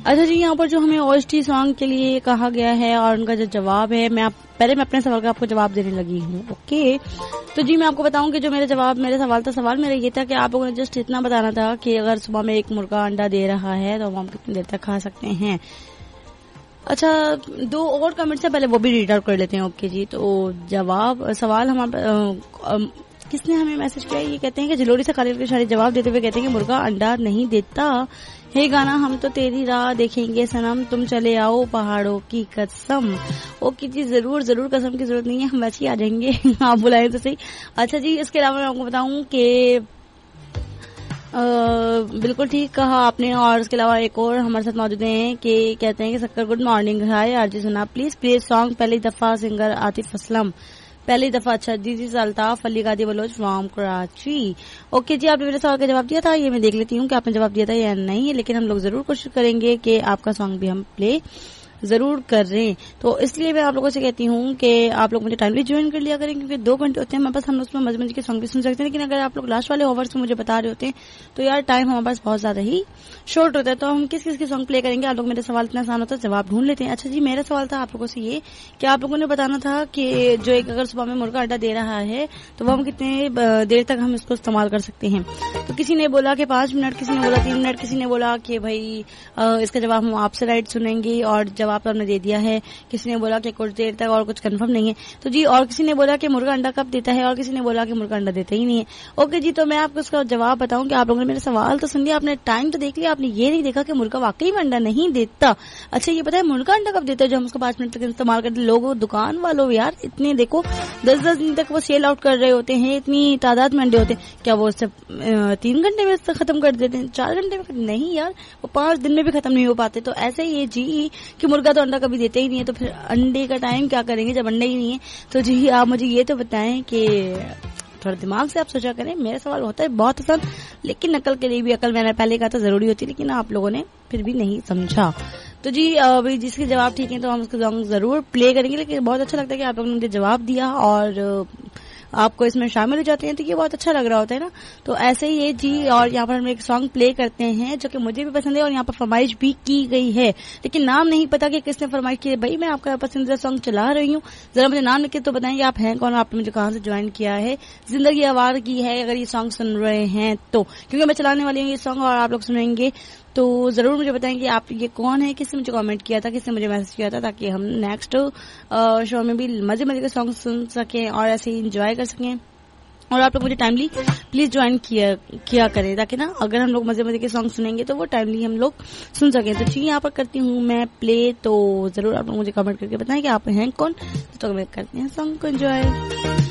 اچھا جی، یہاں پر جو ہمیں OST سانگ کے لیے کہا گیا ہے اور ان کا جو جواب ہے، پہلے میں اپنے سوال کا آپ کو جواب دینے لگی ہوں. اوکے، تو جی میں آپ کو بتاؤں کہ جو میرا سوال میرا یہ تھا کہ آپ لوگوں نے جسٹ اتنا بتانا تھا کہ اگر صبح میں ایک مرغا انڈا دے رہا ہے تو ہم کتنی دیر تک کھا سکتے ہیں. اچھا، 2 اور کمنٹ سے پہلے وہ بھی ریڈ آؤٹ کر لیتے ہیں. اوکے جی، تو سوال کس نے ہمیں میسج کیا؟ یہ کہتے ہیں کہ جلوری سے خالد کے شاعری جواب دیتے ہوئے کہتے ہیں کہ مرغا انڈا نہیں دیتا ہے گانا ہم تو تیری راہ دیکھیں گے صنم، تم چلے آؤ پہاڑوں کی قسم. اوکے جی، ضرور قسم کی ضرورت نہیں ہے، ہم ویسے ہی آ جائیں گے، آپ بلائیں تو صحیح. اچھا جی، اس کے علاوہ میں آپ کو بتاؤں کہ بالکل ٹھیک کہا آپ نے. اور اس کے علاوہ ایک اور ہمارے ساتھ موجود ہیں کہ کہتے ہیں کہ سکر گڈ مارننگ، ہائے آرجی سنا پلیز سانگ پہلی دفعہ سنگر عاطف اسلم پہلی دفعہ. اچھا جی الطاف علی قادی بلوچ فرام کراچی. اوکے جی، آپ نے میرے سوال کا جواب دیا تھا، یہ میں دیکھ لیتی ہوں کہ آپ نے جواب دیا تھا یا نہیں، لیکن ہم لوگ ضرور کوشش کریں گے کہ آپ کا سانگ بھی ہم پلے ضرور کر رہے ہیں. تو اس لیے میں آپ لوگوں سے کہتی ہوں کہ آپ لوگ مجھے ٹائملی جوائن کر لیا کریں، کیونکہ 2 گھنٹے ہوتے ہیں ہمارے پاس، ہم اس میں مزے کے سانگ بھی سن سکتے ہیں. لیکن اگر آپ لوگ لاسٹ والے اوور سے مجھے بتا رہے ہوتے ہیں تو یار ٹائم ہمارے پاس بہت زیادہ ہی شارٹ ہوتا ہے. تو ہم کس کے سانگ پلے کریں گے؟ آپ لوگ میرے سوال اتنا آسان ہوتا ہے، جواب ڈھونڈ لیتے ہیں. اچھا جی، میرا سوال تھا آپ لوگوں سے یہ کہ آپ لوگوں نے بتانا تھا کہ جو ایک اگر صبح میں مرغا انڈا دے رہا ہے تو وہ ہم کتنے دیر تک ہم اس کو استعمال کر سکتے ہیں. تو کسی نے بولا کہ 5 منٹ، کسی نے بولا 3 منٹ، کسی نے بولا کہ بھائی اس کا جواب ہم آپ سے رائٹ سنیں گے اور جواب تو ہم نے دے دیا ہے. کسی نے بولا کہ کچھ دیر تک اور کچھ کنفرم نہیں ہے. تو جی، اور کسی نے بولا کہ مرغا انڈا کب دیتا ہے اور کسی نے بولا کہ مرغا انڈا دیتا ہی نہیں ہے. اوکے جی، تو میں آپ کو اس کا جواب بتاؤں کہ آپ لوگوں نے میرا سوال تو سن لیا، آپ نے ٹائم تو دیکھ لیا، آپ نے یہ نہیں دیکھا کہ مرغا واقعی میں انڈا نہیں دیتا. اچھا یہ پتا ہے مرغا انڈا کب دیتا ہے؟ جو ہم اس کو 5 منٹ تک استعمال کرتے ہیں. لوگوں دکان والوں یار اتنے دیکھو 10 دن تک وہ سیل آؤٹ کر رہے ہوتے ہیں، اتنی تعداد میں انڈے ہوتے ہیں. کیا وہ صرف 3 گھنٹے میں ختم کر دیتے ہیں؟ 4 گھنٹے میں نہیں یار، وہ 5 دن میں بھی ختم نہیں ہو پاتے. تو ایسے ہی جی کہ مرغا تو انڈا کبھی دیتے ہی نہیں ہے، تو پھر انڈے کا ٹائم کیا کریں گے جب انڈا ہی نہیں ہے. تو جی آپ مجھے یہ تو بتائیں کہ تھوڑا دماغ سے آپ سوچا کریں. میرا سوال ہوتا ہے بہت آسان، لیکن عقل کے لیے بھی عقل میں نے پہلے کہا تھا ضروری ہوتی، لیکن آپ لوگوں نے پھر بھی نہیں سمجھا. تو جی جس کے جواب ٹھیک ہے تو ہم اس کا سانگ ضرور پلے کریں گے. لیکن بہت اچھا لگتا ہے کہ آپ لوگوں نے مجھے جواب دیا اور آپ کو اس میں شامل ہو جاتے ہیں، تو یہ بہت اچھا لگ رہا ہوتا ہے نا. تو ایسے ہی ہے جی. اور یہاں پر ہم ایک سانگ پلے کرتے ہیں جو کہ مجھے بھی پسند ہے اور یہاں پر فرمائش بھی کی گئی ہے، لیکن نام نہیں پتا کہ کس نے فرمائش کی ہے. بھائی میں آپ کا پسندیدہ سانگ چلا رہی ہوں، ذرا مجھے نام لکھ کے تو بتائیں کہ آپ ہیں کون، آپ نے مجھے کہاں سے جوائن کیا ہے. زندگی آوار کی ہے اگر یہ سانگ سن رہے ہیں تو، کیونکہ میں چلانے والی ہوں یہ سانگ اور آپ لوگ سنیں گے. تو ضرور مجھے بتائیں کہ آپ یہ کون ہے، کس نے مجھے کامنٹ کیا تھا، کس نے مجھے میسج کیا تھا، تاکہ ہم نیکسٹ شو میں بھی مزے کے سانگ سن سکیں اور ایسے ہی انجوائے کر سکیں. اور آپ لوگ مجھے ٹائملی پلیز جوائن کیا کریں، تاکہ نا اگر ہم لوگ مزے کے سانگ سنیں گے تو وہ ٹائملی ہم لوگ سن سکیں. تو ٹھیک ہے، یہاں پر کرتی ہوں میں پلے. تو ضرور آپ لوگ مجھے کمنٹ کر کے بتائیں کہ آپ ہیں کون. تو کرتے ہیں سانگ کو انجوائے.